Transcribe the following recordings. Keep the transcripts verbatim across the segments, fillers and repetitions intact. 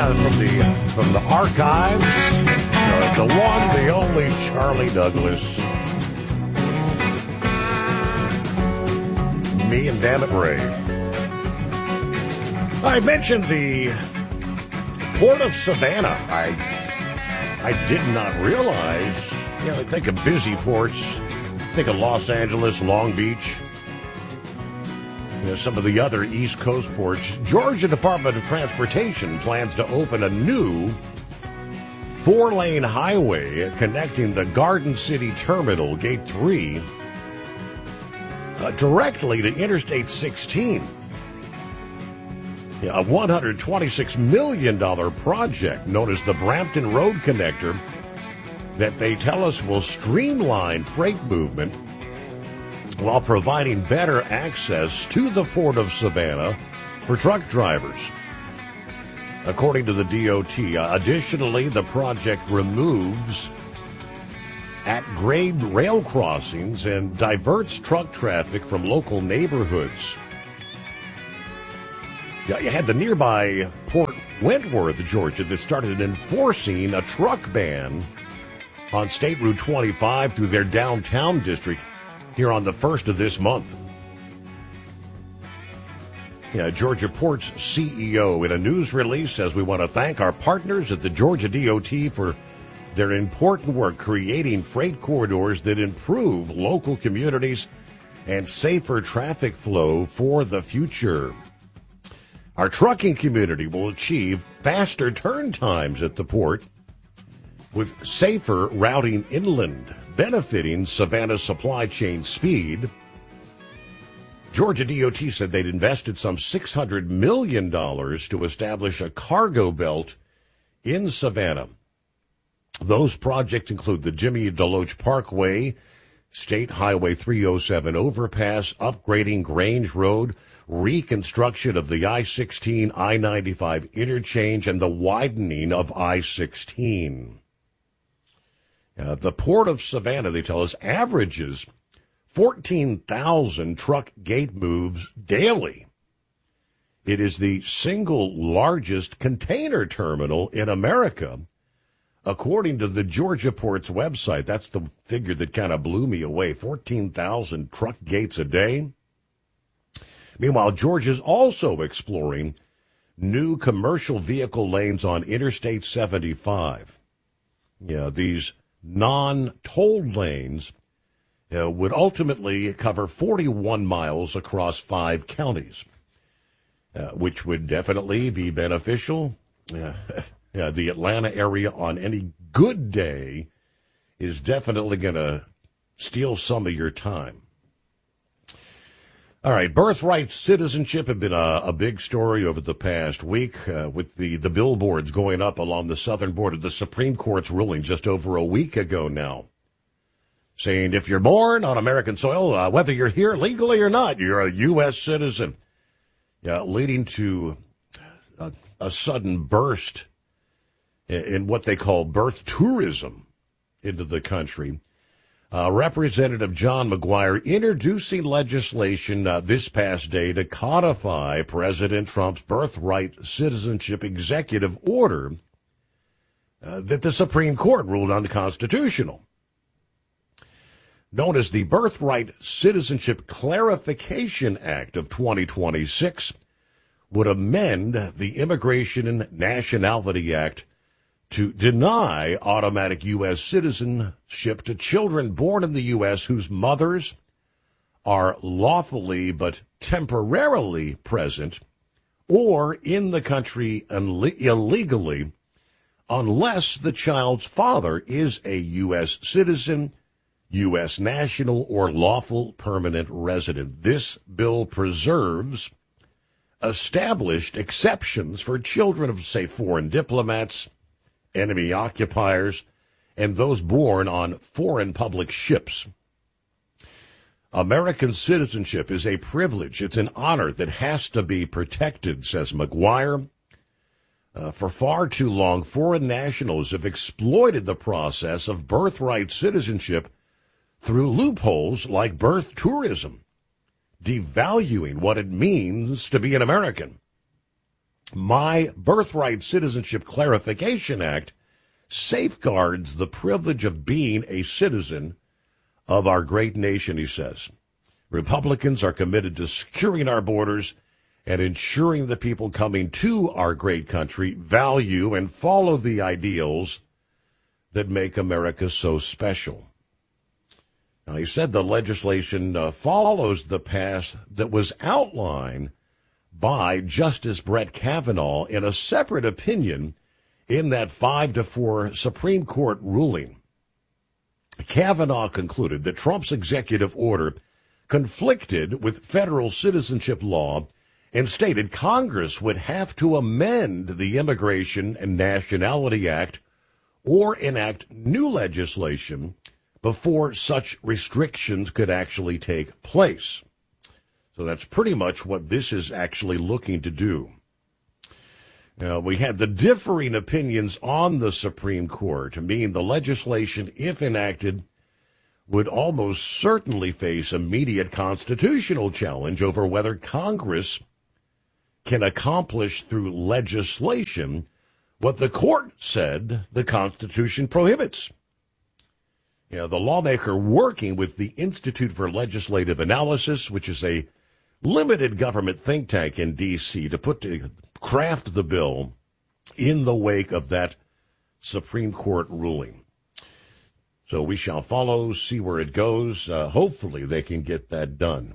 Yeah, from the from the archives, uh, the one, the only Charlie Douglas. Me and Damn It Ray. I mentioned the Port of Savannah. I I did not realize. You know, I think of busy ports. Think of Los Angeles, Long Beach. You know, some of the other East Coast ports. Georgia Department of Transportation plans to open a new four-lane highway connecting the Garden City Terminal, Gate three, uh, directly to Interstate sixteen. Yeah, a one hundred twenty-six million dollars project known as the Brampton Road Connector that they tell us will streamline freight movement while providing better access to the Port of Savannah for truck drivers. According to the D O T, uh, additionally, the project removes at-grade rail crossings and diverts truck traffic from local neighborhoods. Yeah, you had the nearby Port Wentworth, Georgia, that started enforcing a truck ban on State Route twenty-five through their downtown district here on the first of this month. Yeah, Georgia Port's C E O in a news release says we want to thank our partners at the Georgia D O T for their important work creating freight corridors that improve local communities and safer traffic flow for the future. Our trucking community will achieve faster turn times at the port with safer routing inland, benefiting Savannah's supply chain speed. Georgia D O T said they'd invested some six hundred million dollars to establish a cargo belt in Savannah. Those projects include the Jimmy DeLoach Parkway, State Highway three oh seven overpass, upgrading Grange Road, reconstruction of the I sixteen I ninety-five interchange, and the widening of I sixteen. Uh, the Port of Savannah, they tell us, averages fourteen thousand truck gate moves daily. It is the single largest container terminal in America, according to the Georgia Port's website. That's the figure that kind of blew me away, fourteen thousand truck gates a day. Meanwhile, Georgia's also exploring new commercial vehicle lanes on Interstate seventy-five. Yeah, these non-tolled lanes uh, would ultimately cover forty-one miles across five counties, uh, which would definitely be beneficial. Uh, uh, the Atlanta area on any good day is definitely going to steal some of your time. All right, birthright citizenship have been a, a big story over the past week uh, with the, the billboards going up along the southern border. The Supreme Court's ruling just over a week ago now, saying if you're born on American soil, uh, whether you're here legally or not, you're a U S citizen, yeah, leading to a, a sudden burst in, in what they call birth tourism into the country. Uh, Representative John McGuire introducing legislation uh, this past day to codify President Trump's birthright citizenship executive order uh, that the Supreme Court ruled unconstitutional. Known as the Birthright Citizenship Clarification Act of twenty twenty-six, would amend the Immigration and Nationality Act to deny automatic U S citizenship to children born in the U S whose mothers are lawfully but temporarily present or in the country unle- illegally unless the child's father is a U S citizen, U S national, or lawful permanent resident. This bill preserves established exceptions for children of, say, foreign diplomats, enemy occupiers, and those born on foreign public ships. American citizenship is a privilege. It's an honor that has to be protected, says McGuire. Uh, for far too long, foreign nationals have exploited the process of birthright citizenship through loopholes like birth tourism, devaluing what it means to be an American. My Birthright Citizenship Clarification Act safeguards the privilege of being a citizen of our great nation, he says. Republicans are committed to securing our borders and ensuring the people coming to our great country value and follow the ideals that make America so special. Now, he said the legislation uh, follows the path that was outlined by Justice Brett Kavanaugh in a separate opinion in that five to four Supreme Court ruling. Kavanaugh concluded that Trump's executive order conflicted with federal citizenship law and stated Congress would have to amend the Immigration and Nationality Act or enact new legislation before such restrictions could actually take place. So that's pretty much what this is actually looking to do. Now, we had the differing opinions on the Supreme Court, meaning the legislation, if enacted, would almost certainly face immediate constitutional challenge over whether Congress can accomplish through legislation what the court said the Constitution prohibits. You know, the lawmaker working with the Institute for Legislative Analysis, which is a limited government think tank in D C, to put to craft the bill in the wake of that Supreme Court ruling. So we shall follow, see where it goes. Uh, hopefully they can get that done.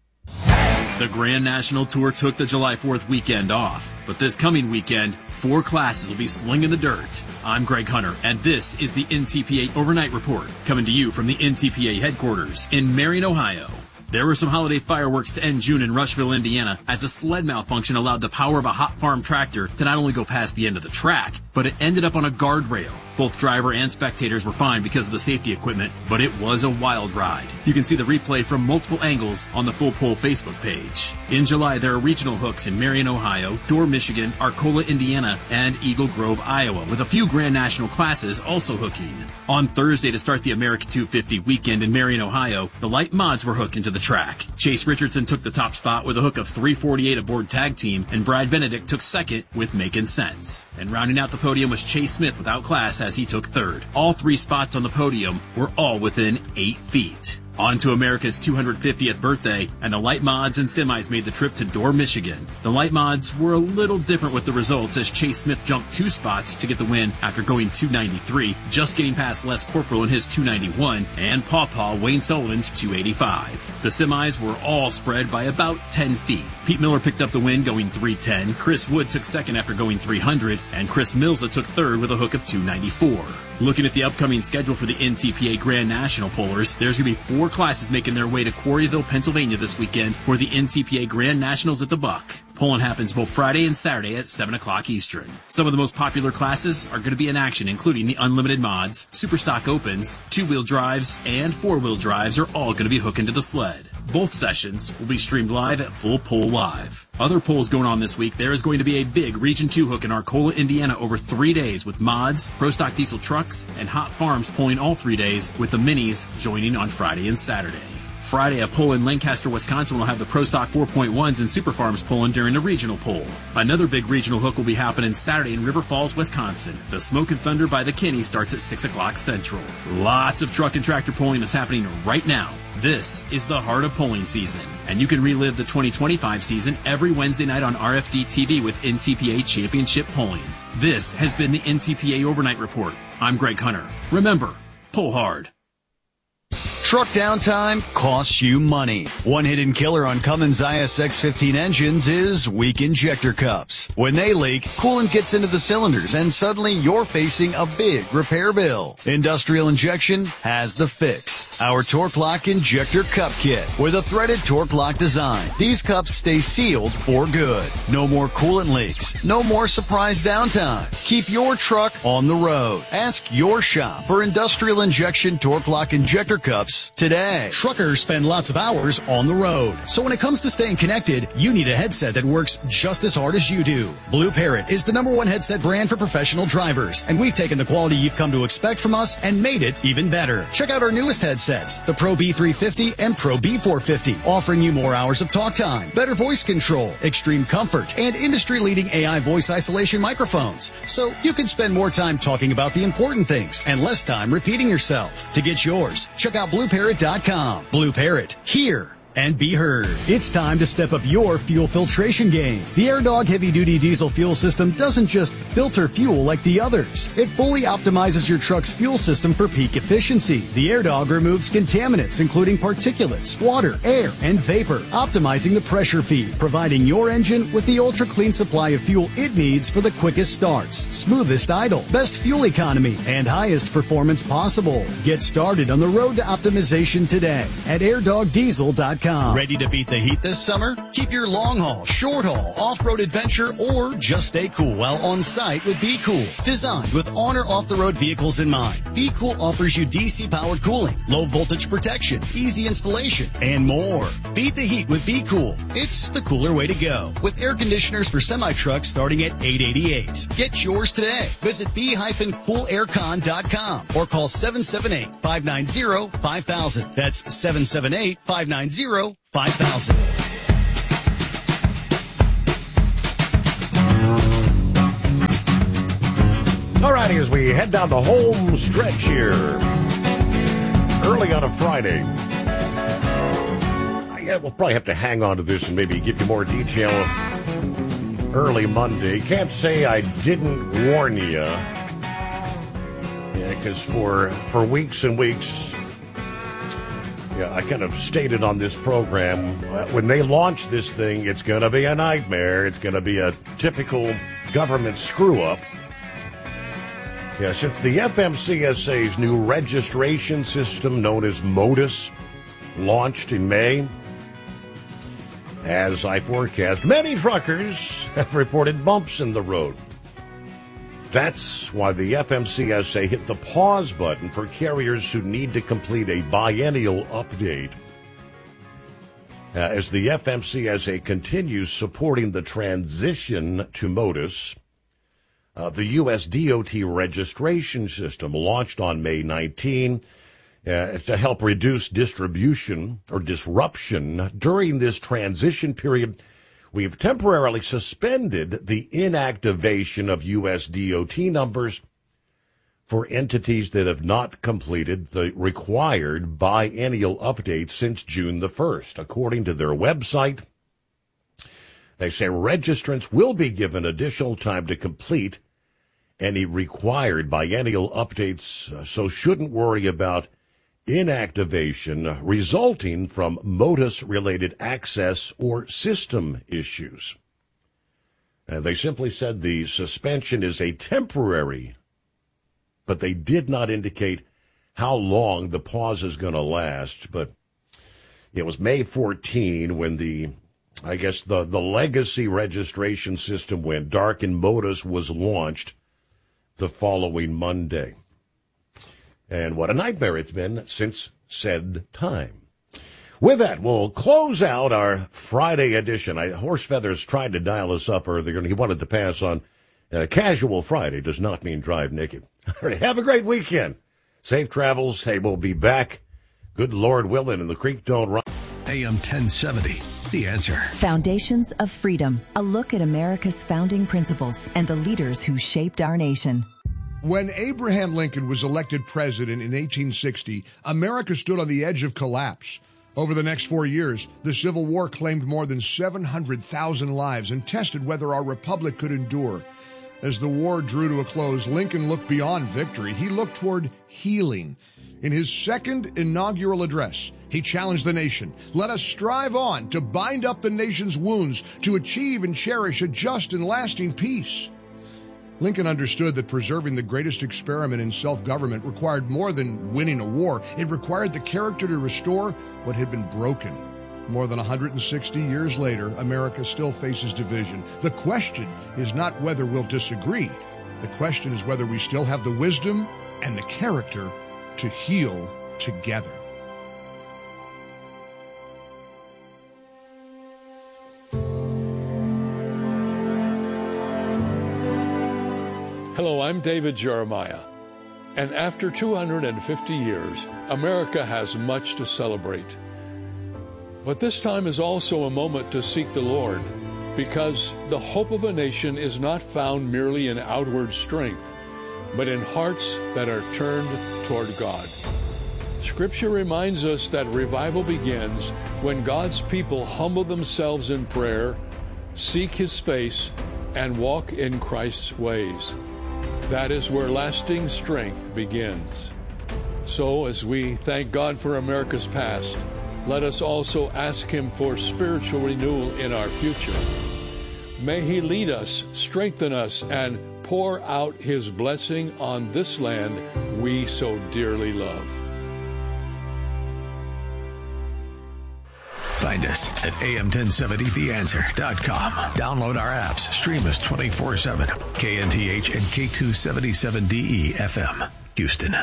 The Grand National Tour took the July fourth weekend off, but this coming weekend, four classes will be slinging the dirt. I'm Greg Hunter, and this is the N T P A Overnight Report, coming to you from the N T P A headquarters in Marion, Ohio. There were some holiday fireworks to end June in Rushville, Indiana, as a sled malfunction allowed the power of a hot farm tractor to not only go past the end of the track, but it ended up on a guardrail. Both driver and spectators were fine because of the safety equipment, but it was a wild ride. You can see the replay from multiple angles on the Full Pole Facebook page. In July, there are regional hooks in Marion, Ohio, Dorr, Michigan, Arcola, Indiana, and Eagle Grove, Iowa, with a few Grand National classes also hooking. On Thursday, to start the America two fifty weekend in Marion, Ohio, the light mods were hooked into the track. Chase Richardson took the top spot with a hook of three forty-eight aboard tag team, and Brad Benedict took second with Making Sense. And rounding out the podium was Chase Smith without class as he took third. All three spots on the podium were all within eight feet. On to America's two hundred fiftieth birthday, and the light mods and semis made the trip to Dorr, Michigan. The light mods were a little different with the results as Chase Smith jumped two spots to get the win after going two ninety-three, just getting past Les Corporal in his two ninety-one, and Paw Paw Wayne Sullivan's two eighty-five. The semis were all spread by about ten feet. Pete Miller picked up the win going three ten, Chris Wood took second after going three hundred, and Chris Milza took third with a hook of two ninety-four. Looking at the upcoming schedule for the N T P A Grand National Pollers, there's going to be four classes making their way to Quarryville, Pennsylvania this weekend for the N T P A Grand Nationals at the Buck. Polling happens both Friday and Saturday at seven o'clock Eastern. Some of the most popular classes are going to be in action, including the Unlimited Mods, Superstock Opens, two-wheel drives, and four-wheel drives are all going to be hooking to the sled. Both sessions will be streamed live at Full Pole Live. Other polls going on this week, there is going to be a big Region two hook in Arcola, Indiana over three days with mods, Pro Stock Diesel trucks, and Hot Farms polling all three days with the minis joining on Friday and Saturday. Friday, a poll in Lancaster, Wisconsin will have the Pro Stock four point ones and Super Farms polling during a regional poll. Another big regional hook will be happening Saturday in River Falls, Wisconsin. The Smoke and Thunder by the Kinney starts at six o'clock Central. Lots of truck and tractor polling is happening right now. This is the heart of polling season, and you can relive the twenty twenty-five season every Wednesday night on R F D T V with N T P A Championship Polling. This has been the N T P A Overnight Report. I'm Greg Hunter. Remember, pull hard. Truck downtime costs you money. One hidden killer on Cummins I S X fifteen engines is weak injector cups. When they leak, coolant gets into the cylinders and suddenly you're facing a big repair bill. Industrial Injection has the fix. Our Torque Lock Injector Cup Kit with a threaded Torque Lock design. These cups stay sealed for good. No more coolant leaks. No more surprise downtime. Keep your truck on the road. Ask your shop for Industrial Injection Torque Lock Injector Cups yours today. Truckers spend lots of hours on the road. So when it comes to staying connected, you need a headset that works just as hard as you do. Blue Parrot is the number one headset brand for professional drivers, and we've taken the quality you've come to expect from us and made it even better. Check out our newest headsets, the Pro B three fifty and Pro B four fifty, offering you more hours of talk time, better voice control, extreme comfort, and industry-leading A I voice isolation microphones. So you can spend more time talking about the important things and less time repeating yourself. To get yours, check out blue parrot dot com. Blue Parrot, hear and be heard. It's time to step up your fuel filtration game. The AirDog heavy-duty diesel fuel system doesn't just filter fuel like the others. It fully optimizes your truck's fuel system for peak efficiency. The AirDog removes contaminants, including particulates, water, air, and vapor, optimizing the pressure feed, providing your engine with the ultra-clean supply of fuel it needs for the quickest starts, smoothest idle, best fuel economy, and highest performance possible. Get started on the road to optimization today at air dog diesel dot com. Ready to beat the heat this summer? Keep your long haul, short haul, off-road adventure, or just stay cool while on site with Be Cool. Designed with on or off-the-road vehicles in mind, Be Cool offers you D C-powered cooling, low voltage protection, easy installation, and more. Beat the heat with Be Cool. It's the cooler way to go. With air conditioners for semi-trucks starting at eight dollars and eighty-eight cents. Get yours today. Visit be cool air con dot com or call seven seven eight, five nine zero, five thousand. That's seven seven eight, five nine zero, five thousand. All righty, as we head down the home stretch here, early on a Friday. Yeah, we'll probably have to hang on to this and maybe give you more detail early Monday. Can't say I didn't warn you. Yeah, because for, for weeks and weeks, yeah, I kind of stated on this program, uh, when they launch this thing, it's going to be a nightmare. It's going to be a typical government screw-up. Yeah, since the F M C S A's new registration system, known as MODUS, launched in May, as I forecast, many truckers have reported bumps in the road. That's why the F M C S A hit the pause button for carriers who need to complete a biennial update. Uh, as the F M C S A continues supporting the transition to MODUS, uh, the U S D O T registration system launched on May nineteenth uh, to help reduce distribution or disruption during this transition period. We've temporarily suspended the inactivation of U S D O T numbers for entities that have not completed the required biennial updates since June the first. According to their website, they say registrants will be given additional time to complete any required biennial updates, so shouldn't worry about inactivation resulting from MODUS-related access or system issues. Uh, they simply said the suspension is a temporary, but they did not indicate how long the pause is going to last. But it was May fourteenth when the, I guess, the, the legacy registration system went dark and MODUS was launched the following Monday. And what a nightmare it's been since said time. With that, we'll close out our Friday edition. I, Horse Feathers tried to dial us up earlier, and he wanted to pass on. Uh, casual Friday does not mean drive naked. All right, have a great weekend. Safe travels. Hey, we'll be back. Good Lord willing, and the creek don't run. A M ten seventy, The Answer. Foundations of Freedom. A look at America's founding principles and the leaders who shaped our nation. When Abraham Lincoln was elected president in eighteen sixty, America stood on the edge of collapse. Over the next four years, the Civil War claimed more than seven hundred thousand lives and tested whether our republic could endure. As the war drew to a close, Lincoln looked beyond victory. He looked toward healing. In his second inaugural address, he challenged the nation. Let us strive on to bind up the nation's wounds, to achieve and cherish a just and lasting peace. Lincoln understood that preserving the greatest experiment in self-government required more than winning a war. It required the character to restore what had been broken. More than one hundred sixty years later, America still faces division. The question is not whether we'll disagree. The question is whether we still have the wisdom and the character to heal together. Hello, I'm David Jeremiah. And after two hundred fifty years, America has much to celebrate. But this time is also a moment to seek the Lord, because the hope of a nation is not found merely in outward strength, but in hearts that are turned toward God. Scripture reminds us that revival begins when God's people humble themselves in prayer, seek His face, and walk in Christ's ways. That is where lasting strength begins. So, as we thank God for America's past, let us also ask Him for spiritual renewal in our future. May He lead us, strengthen us, and pour out His blessing on this land we so dearly love. Find us at A M ten seventy the answer dot com. Download our apps. Stream us twenty-four seven. K N T H and K two seventy-seven D E F M, Houston.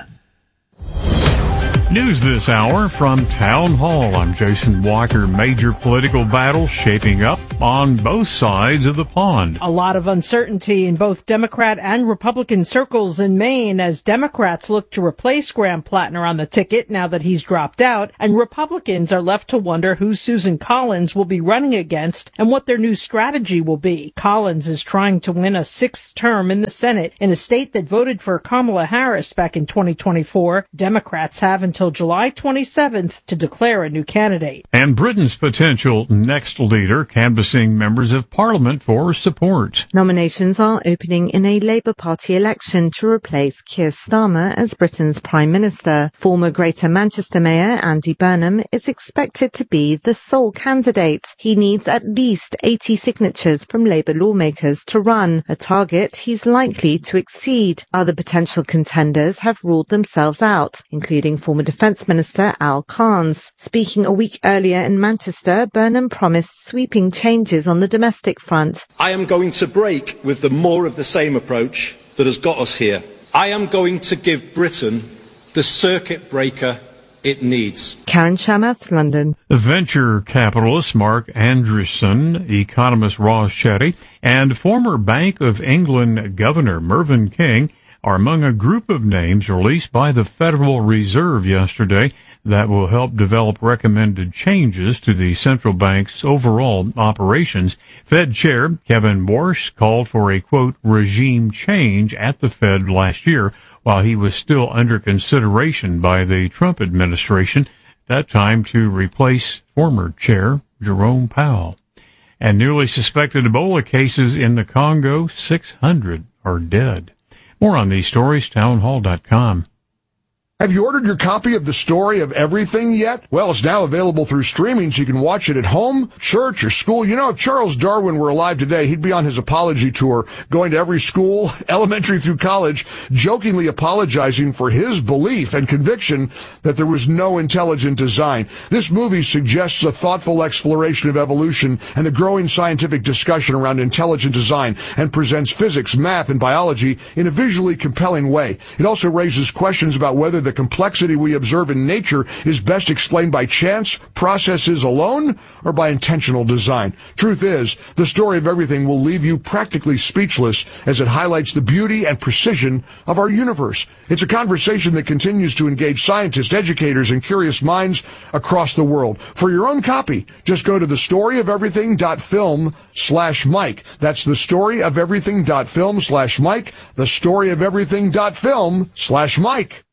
News this hour from Town Hall. I'm Jason Walker. Major political battles shaping up on both sides of the pond. A lot of uncertainty in both Democrat and Republican circles in Maine as Democrats look to replace Graham Plattner on the ticket now that he's dropped out, and Republicans are left to wonder who Susan Collins will be running against and what their new strategy will be. Collins is trying to win a sixth term in the Senate in a state that voted for Kamala Harris back in twenty twenty-four. Democrats have until July twenty-seventh to declare a new candidate. And Britain's potential next leader canvassing members of Parliament for support. Nominations are opening in a Labour Party election to replace Keir Starmer as Britain's Prime Minister. Former Greater Manchester Mayor Andy Burnham is expected to be the sole candidate. He needs at least eighty signatures from Labour lawmakers to run, a target he's likely to exceed. Other potential contenders have ruled themselves out, including former Defence Minister Al Carnes. Speaking a week earlier in Manchester, Burnham promised sweeping changes on the domestic front. I am going to break with the more of the same approach that has got us here. I am going to give Britain the circuit breaker it needs. Karen Shamath, London. Venture capitalist Mark Andreessen, economist Ross Shetty, and former Bank of England Governor Mervyn King are among a group of names released by the Federal Reserve yesterday that will help develop recommended changes to the central bank's overall operations. Fed Chair Kevin Warsh called for a, quote, regime change at the Fed last year while he was still under consideration by the Trump administration, that time to replace former Chair Jerome Powell. And newly suspected Ebola cases in the Congo, six hundred are dead. More on these stories, town hall dot com. Have you ordered your copy of The Story of Everything yet? Well, it's now available through streaming, so you can watch it at home, church, or school. You know, if Charles Darwin were alive today, he'd be on his apology tour, going to every school, elementary through college, jokingly apologizing for his belief and conviction that there was no intelligent design. This movie suggests a thoughtful exploration of evolution and the growing scientific discussion around intelligent design, and presents physics, math, and biology in a visually compelling way. It also raises questions about whether the The complexity we observe in nature is best explained by chance, processes alone, or by intentional design. Truth is, The Story of Everything will leave you practically speechless as it highlights the beauty and precision of our universe. It's a conversation that continues to engage scientists, educators, and curious minds across the world. For your own copy, just go to the story of everything dot film slash Mike. That's the story of everything dot film slash Mike, the story of everything dot film slash Mike.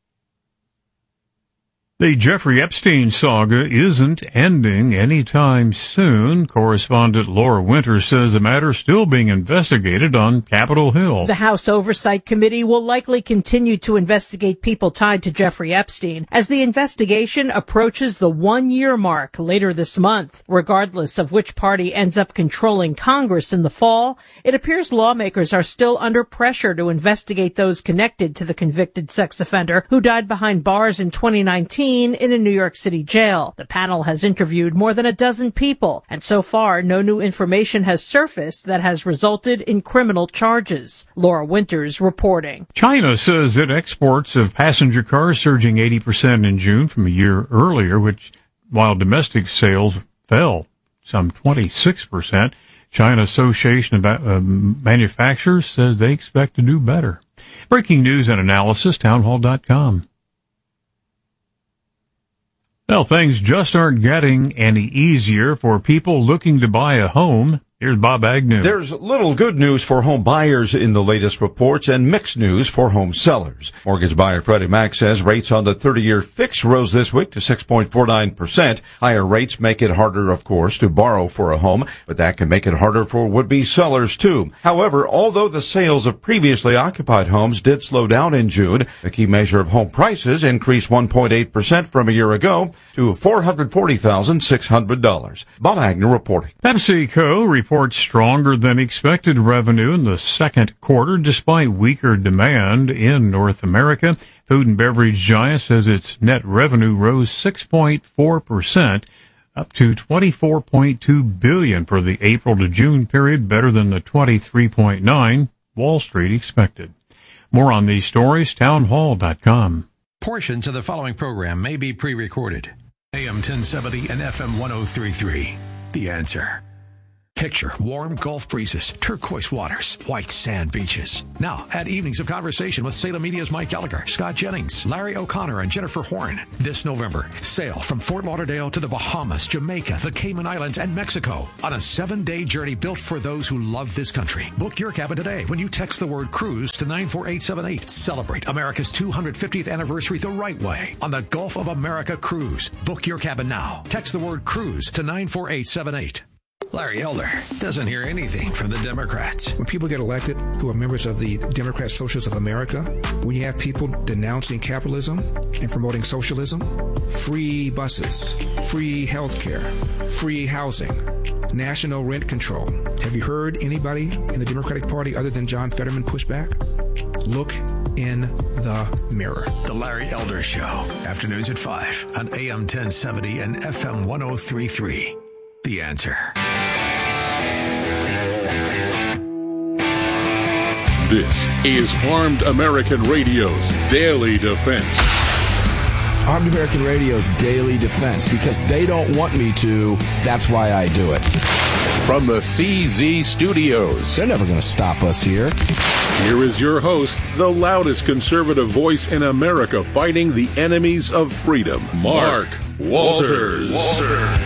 The Jeffrey Epstein saga isn't ending anytime soon. Correspondent Laura Winter says the matter is still being investigated on Capitol Hill. The House Oversight Committee will likely continue to investigate people tied to Jeffrey Epstein as the investigation approaches the one-year mark later this month. Regardless of which party ends up controlling Congress in the fall, it appears lawmakers are still under pressure to investigate those connected to the convicted sex offender who died behind bars in twenty nineteen in a New York City jail. The panel has interviewed more than a dozen people, and so far no new information has surfaced that has resulted in criminal charges. Laura Winters reporting. China says that exports of passenger cars surging eighty percent in June from a year earlier, which while domestic sales fell some twenty-six percent. China Association of uh, Manufacturers says they expect to do better. Breaking news and analysis, townhall dot com. Well, things just aren't getting any easier for people looking to buy a home. Here's Bob Agnew. There's little good news for home buyers in the latest reports and mixed news for home sellers. Mortgage buyer Freddie Mac says rates on the thirty-year fix rose this week to six point four nine percent. Higher rates make it harder, of course, to borrow for a home, but that can make it harder for would-be sellers, too. However, although the sales of previously occupied homes did slow down in June, the key measure of home prices increased one point eight percent from a year ago to four hundred forty thousand six hundred dollars. Bob Agnew reporting. PepsiCo reports stronger than expected revenue in the second quarter despite weaker demand in North America. Food and beverage giant says its net revenue rose six point four percent up to twenty-four point two billion dollars for the April to June period, better than the twenty-three point nine Wall Street expected. More on these stories, townhall dot com. Portions of the following program may be pre-recorded. A M ten seventy and F M ten thirty-three. The Answer. Picture warm Gulf breezes, turquoise waters, white sand beaches. Now, add evenings of conversation with Salem Media's Mike Gallagher, Scott Jennings, Larry O'Connor, and Jennifer Horn. This November, sail from Fort Lauderdale to the Bahamas, Jamaica, the Cayman Islands, and Mexico on a seven-day journey built for those who love this country. Book your cabin today when you text the word cruise to nine four eight seven eight. Celebrate America's two hundred fiftieth anniversary the right way on the Gulf of America Cruise. Book your cabin now. Text the word cruise to nine four eight seven eight. Larry Elder doesn't hear anything from the Democrats. When people get elected who are members of the Democrat Socialists of America, when you have people denouncing capitalism and promoting socialism, free buses, free health care, free housing, national rent control. Have you heard anybody in the Democratic Party other than John Fetterman push back? Look in the mirror. The Larry Elder Show, afternoons at five on A M ten seventy and F M ten thirty-three. The Answer. This is Armed American Radio's Daily Defense. Armed American Radio's Daily Defense, because they don't want me to, that's why I do it. From the C Z Studios. They're never going to stop us here. Here is your host, the loudest conservative voice in America fighting the enemies of freedom, Mark Walters. Walters.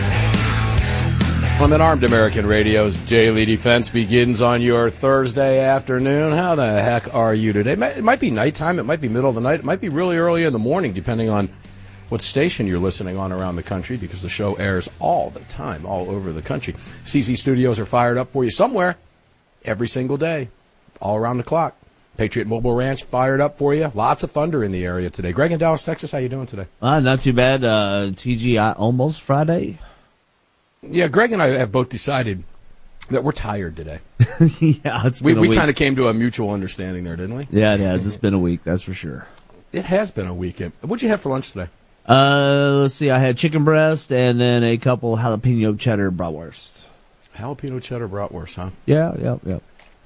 On that Armed American Radio's Daily Defense begins on your Thursday afternoon. How the heck are you today? It might be nighttime. It might be middle of the night. It might be really early in the morning, depending on what station you're listening on around the country, because the show airs all the time, all over the country. C Z Studios are fired up for you somewhere every single day, all around the clock. Patriot Mobile Ranch fired up for you. Lots of thunder in the area today. Greg in Dallas, Texas, how you doing today? Uh, not too bad. Uh, T G I almost Friday. Yeah, Greg and I have both decided that we're tired today. yeah, it's been we, a we week. We kind of came to a mutual understanding there, didn't we? Yeah, it has. It's been a week, that's for sure. It has been a weekend. What'd you have for lunch today? Uh, let's see. I had chicken breast and then a couple jalapeno cheddar bratwurst. Jalapeno cheddar bratwurst, huh? Yeah, yeah, yeah.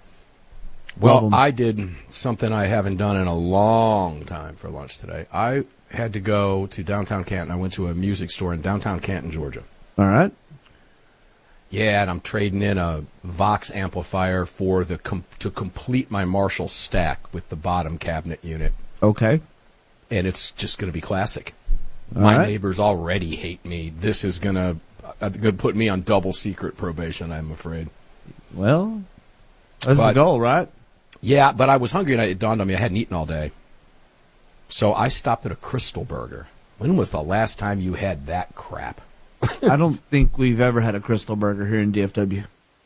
Well, I did something I haven't done in a long time for lunch today. I had to go to downtown Canton. I went to a music store in downtown Canton, Georgia. All right. Yeah, and I'm trading in a Vox amplifier for the com- to complete my Marshall stack with the bottom cabinet unit. Okay. And it's just going to be classic. All my right. neighbors already hate me. This is going to uh, going to put me on double secret probation, I'm afraid. Well, that's but, the goal, right? Yeah, but I was hungry, and it dawned on me I hadn't eaten all day. So I stopped at a Crystal Burger. When was the last time you had that crap? I don't think we've ever had a Crystal Burger here in D F W.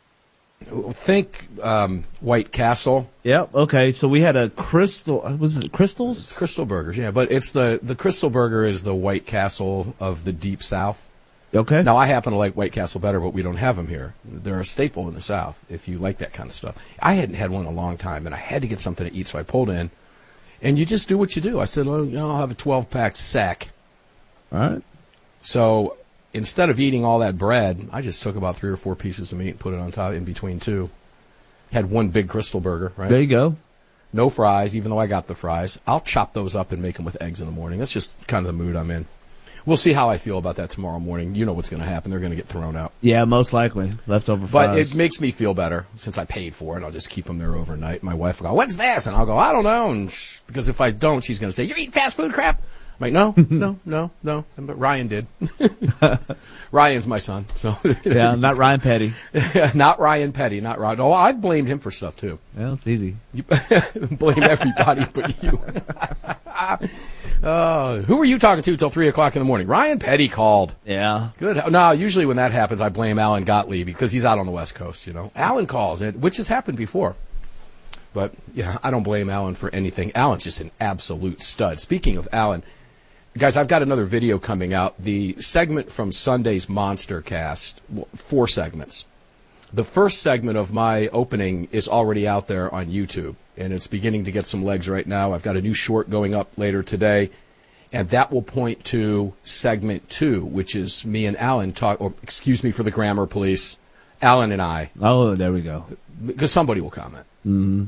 Think um, White Castle. Yep. Okay. So we had a Crystal. Was it Crystals? It's Crystal Burgers. Yeah, but it's the the Crystal Burger is the White Castle of the Deep South. Okay. Now I happen to like White Castle better, but we don't have them here. They're a staple in the South if you like that kind of stuff. I hadn't had one in a long time, and I had to get something to eat, so I pulled in. And you just do what you do. I said, oh, you know, I'll have a twelve pack sack. All right. So instead of eating all that bread, I just took about three or four pieces of meat and put it on top in between two. Had one big Crystal Burger, right? There you go. No fries, even though I got the fries. I'll chop those up and make them with eggs in the morning. That's just kind of the mood I'm in. we'll see how I feel about that tomorrow morning. You know what's going to happen. They're going to get thrown out. Yeah, most likely. Leftover But fries. it makes me feel better since I paid for it. I'll just keep them there overnight. My wife will go, what's this? And I'll go, I don't know. And sh- because if I don't, she's going to say, you eat fast food crap? I'm like, no, no, no, no. But Ryan did. Ryan's my son. So Yeah, not Ryan Petty. Not Ryan Petty. Not Ryan. Oh, I've blamed him for stuff, too. Well, it's easy. You blame everybody but you. Uh, who were you talking to till three o'clock in the morning? Ryan Petty called. Yeah. Good. No, usually when that happens, I blame Alan Gottlieb because he's out on the West Coast, you know. Alan calls, which has happened before. But, yeah, I don't blame Alan for anything. Alan's just an absolute stud. Speaking of Alan, guys, I've got another video coming out. The segment from Sunday's Monster Cast, four segments. The first segment of my opening is already out there on YouTube, and it's beginning to get some legs right now. I've got a new short going up later today, and that will point to segment two, which is me and Alan talk, or excuse me for the grammar police, Alan and I. Oh, there we go. Because somebody will comment. Mm-hmm.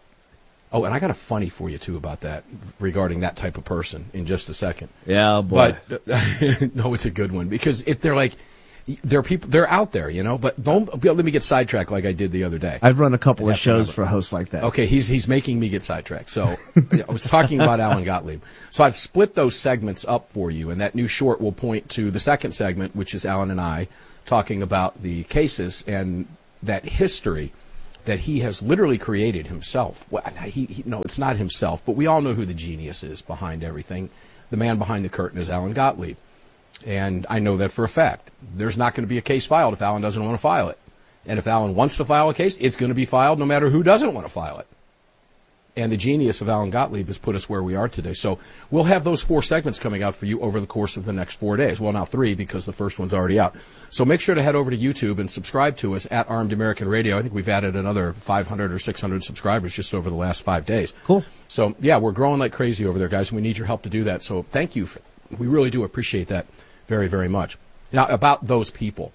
Oh, and I got a funny for you, too, about that, regarding that type of person in just a second. Yeah, boy. But, no, it's a good one, because if they're like, they're people, they're out there, you know, but don't let me get sidetracked like I did the other day. I've run a couple of shows for hosts like that. Okay, he's he's making me get sidetracked. So I was talking about Alan Gottlieb. So I've split those segments up for you, and that new short will point to the second segment, which is Alan and I talking about the cases and that history that he has literally created himself. Well, he, he, no, it's not himself, but we all know who the genius is behind everything. The man behind the curtain is Alan Gottlieb. And I know that for a fact. There's not going to be a case filed if Alan doesn't want to file it. And if Alan wants to file a case, it's going to be filed no matter who doesn't want to file it. And the genius of Alan Gottlieb has put us where we are today. So we'll have those four segments coming out for you over the course of the next four days. Well, now three, because the first one's already out. So make sure to head over to YouTube and subscribe to us at Armed American Radio. I think we've added another five hundred or six hundred subscribers just over the last five days. Cool. So, yeah, we're growing like crazy over there, guys, and we need your help to do that. So thank you. For, we really do appreciate that very, very much. Now, about those people.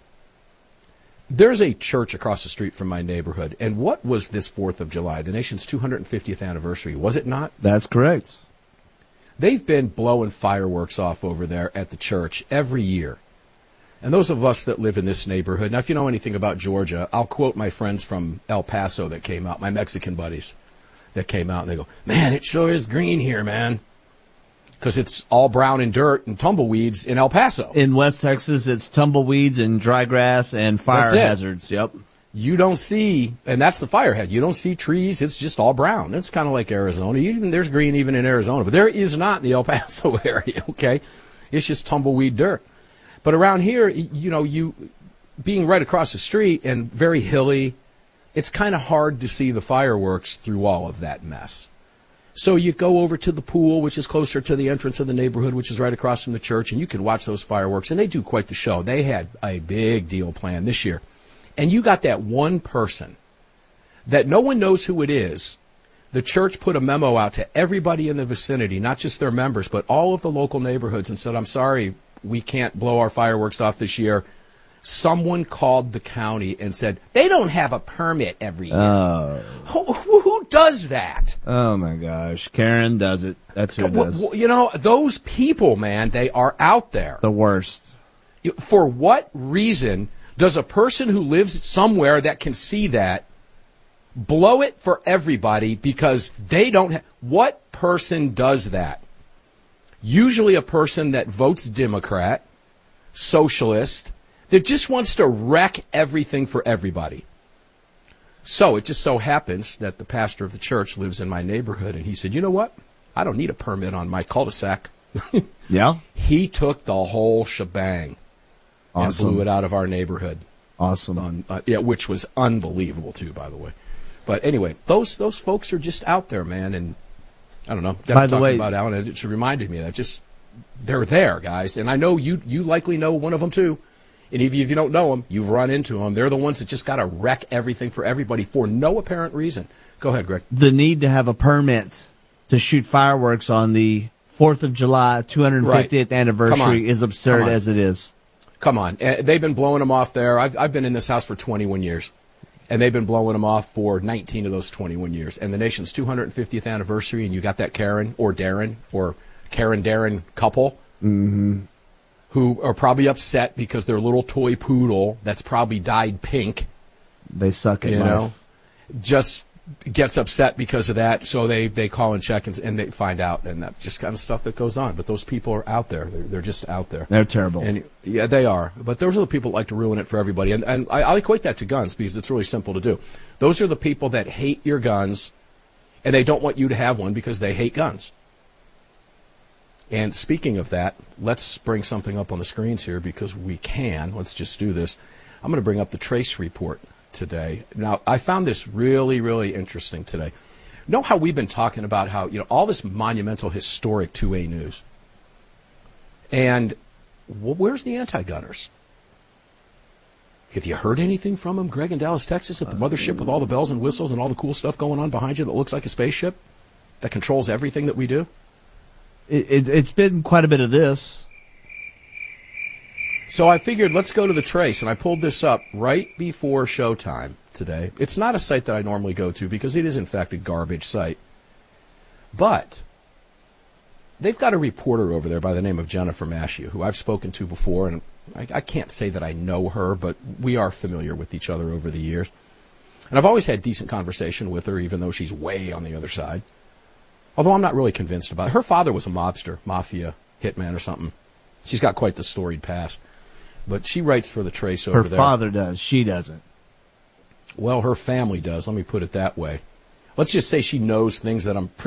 There's a church across the street from my neighborhood, and what was this fourth of July? The nation's two hundred fiftieth anniversary, was it not? That's correct. They've been blowing fireworks off over there at the church every year. And those of us that live in this neighborhood, now if you know anything about Georgia, I'll quote my friends from El Paso that came out, my Mexican buddies that came out, and they go, man, it sure is green here, man. Because it's all brown and dirt and tumbleweeds in El Paso. In West Texas, it's tumbleweeds and dry grass and fire hazards. Yep. You don't see, and that's the firehead. You don't see trees. It's just all brown. It's kind of like Arizona. Even there's green even in Arizona, but there is not in the El Paso area. Okay, it's just tumbleweed dirt. But around here, you know, you being right across the street and very hilly, it's kind of hard to see the fireworks through all of that mess. So you go over to the pool, which is closer to the entrance of the neighborhood, which is right across from the church, and you can watch those fireworks. And they do quite the show. They had a big deal planned this year. And you got that one person that no one knows who it is. The church put a memo out to everybody in the vicinity, not just their members, but all of the local neighborhoods, and said, I'm sorry, we can't blow our fireworks off this year. Someone called the county and said, they don't have a permit every year. Oh. Who, who, who does that? Oh, my gosh. Karen does it. That's who it does. Well, you know, those people, man, they are out there. The worst. For what reason does a person who lives somewhere that can see that blow it for everybody because they don't have... What person does that? Usually a person that votes Democrat, socialist, that just wants to wreck everything for everybody. So it just so happens that the pastor of the church lives in my neighborhood, and he said, you know what? I don't need a permit on my cul-de-sac. Yeah? He took the whole shebang Awesome. and blew it out of our neighborhood. Awesome. Um, uh, yeah, which was unbelievable, too, by the way. But anyway, those those folks are just out there, man, and I don't know. Got By to the talk way, about Alan, it just reminded me of that. Just, they're there, guys. And I know you, you likely know one of them, too. And if you, if you don't know them, you've run into them. They're the ones that just got to wreck everything for everybody for no apparent reason. Go ahead, Greg. The need to have a permit to shoot fireworks on the fourth of July, two hundred fiftieth right. anniversary is absurd as it is. Come on. Uh, they've been blowing them off there. I've, I've been in this house for twenty-one years. And they've been blowing them off for nineteen of those twenty-one years. And the nation's two hundred fiftieth anniversary, and you got that Karen or Darren or Karen Darren couple. Mm-hmm. who are probably upset because their little toy poodle that's probably dyed pink. They suck at you life. know, just gets upset because of that. So they, they call and check and, and they find out, and that's just kind of stuff that goes on. But those people are out there. They're, they're just out there. They're terrible. And yeah, they are. But those are the people that like to ruin it for everybody. And, and I, I equate that to guns because it's really simple to do. Those are the people that hate your guns, and they don't want you to have one because they hate guns. And speaking of that, let's bring something up on the screens here because we can. Let's just do this. I'm going to bring up the Trace report today. Now, I found this really, really interesting today. You know how we've been talking about how, you know, all this monumental, historic two A news. And well, where's the anti-gunners? Have you heard anything from them, Greg, in Dallas, Texas, at the mothership with all the bells and whistles and all the cool stuff going on behind you that looks like a spaceship that controls everything that we do? It, it, it's been quite a bit of this. So I figured let's go to the Trace, and I pulled this up right before showtime today. It's not a site that I normally go to because it is, in fact, a garbage site. But they've got a reporter over there by the name of Jennifer Mashiu, who I've spoken to before, and I, I can't say that I know her, but we are familiar with each other over the years. And I've always had decent conversation with her, even though she's way on the other side. Although I'm not really convinced about it. Her father was a mobster, mafia, hitman or something. She's got quite the storied past. But she writes for the Trace over Her there. Her father does. She doesn't. Well, her family does. Let me put it that way. Let's just say she knows things that I'm pretty